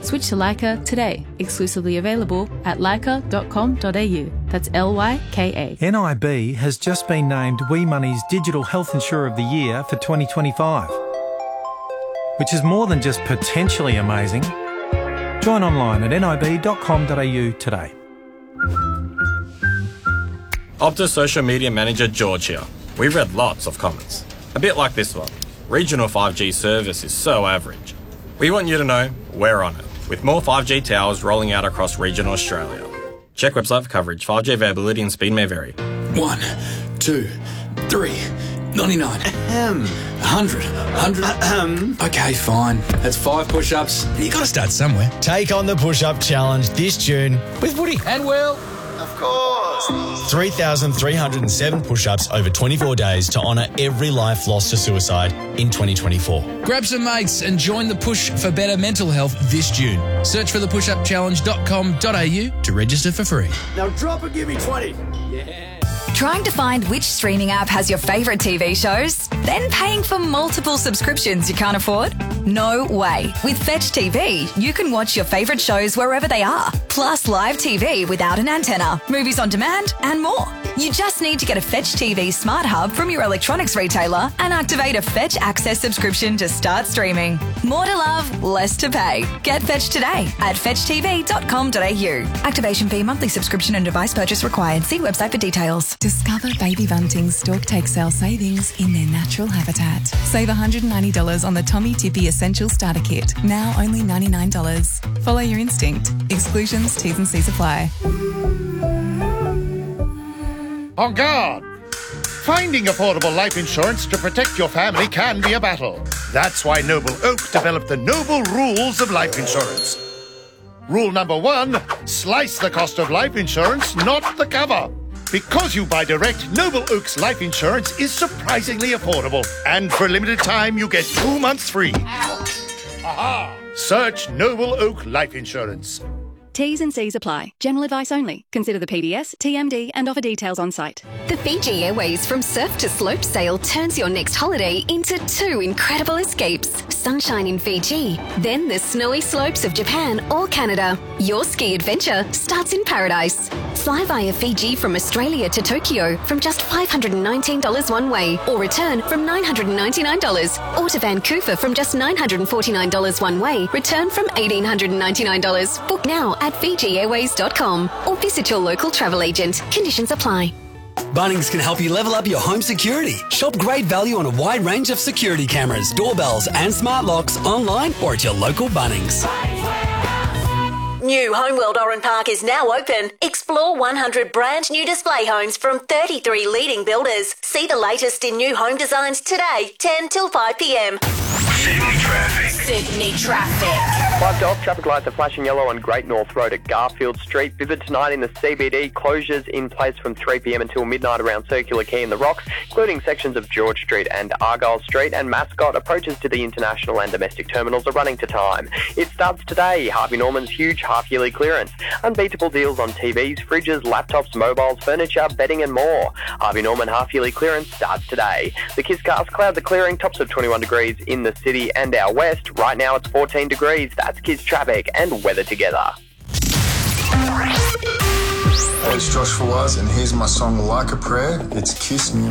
Switch to Leica today. Exclusively available at leica.com.au. That's LYKA. NIB has just been named WeMoney's Digital Health Insurer of the Year for 2025, which is more than just potentially amazing. Join online at nib.com.au today. Optus Social Media Manager George here. We've read lots of comments. A bit like this one. Regional 5G service is so average. We want you to know we're on it, with more 5G towers rolling out across regional Australia. Check website for coverage. 5G availability and speed may vary. 1, 2, 3, 99. 100. Okay, fine. That's 5 push-ups. You got to start somewhere. Take on the push-up challenge this June with Woody. And Will. Of course. 3,307 push-ups over 24 days to honour every life lost to suicide in 2024. Grab some mates and join the push for better mental health this June. Search for thepushupchallenge.com.au to register for free. Now drop and give me 20. Yeah. Trying to find which streaming app has your favourite TV shows? Then paying for multiple subscriptions you can't afford? No way. With Fetch TV, you can watch your favourite shows wherever they are, plus live TV without an antenna, movies on demand, and more. You just need to get a Fetch TV Smart Hub from your electronics retailer and activate a Fetch Access subscription to start streaming. More to love, less to pay. Get Fetch today at fetchtv.com.au. Activation fee, monthly subscription and device purchase required. See website for details. Discover Baby Bunting's Stork Take Sale savings in their natural habitat. Save $190 on the Tommy Tippy Essential Starter Kit. Now only $99. Follow your instinct. Exclusions, T's and C's apply. On guard! Finding affordable life insurance to protect your family can be a battle. That's why Noble Oak developed the Noble Rules of Life Insurance. Rule number 1, slice the cost of life insurance, not the cover. Because you buy direct, Noble Oak's life insurance is surprisingly affordable. And for a limited time, you get 2 months free. Aha! Search Noble Oak Life Insurance. T's and C's apply. General advice only. Consider the PDS, TMD and offer details on site. The Fiji Airways From Surf to Slope sale turns your next holiday into 2 incredible escapes. Sunshine in Fiji, then the snowy slopes of Japan or Canada. Your ski adventure starts in paradise. Fly via Fiji from Australia to Tokyo from just $519 one way, or return from $999. Or to Vancouver from just $949 one way, return from $1,899. Book now at FijiAirways.com or visit your local travel agent. Conditions apply. Bunnings can help you level up your home security. Shop great value on a wide range of security cameras, doorbells and smart locks online or at your local Bunnings. New Homeworld Oran Park is now open. Explore 100 brand new display homes from 33 leading builders. See the latest in new home designs today, 10 till 5 p.m. Sydney traffic. 5 to off, traffic lights are flashing yellow on Great North Road at Garfield Street. Vivid tonight in the CBD. Closures in place from 3 p.m. until midnight around Circular Quay and the Rocks, including sections of George Street and Argyle Street. And Mascot approaches to the international and domestic terminals are running to time. It starts today. Harvey Norman's huge half-yearly clearance. Unbeatable deals on TVs, fridges, laptops, mobiles, furniture, bedding and more. Harvey Norman half-yearly clearance starts today. The Kisscast clouds are clearing, tops of 21 degrees in the city and our west. Right now it's 14 degrees. That's Kiss Traffic and weather together. Hey, it's Josh Fawaz, and here's my song Like a Prayer. It's Kiss Music.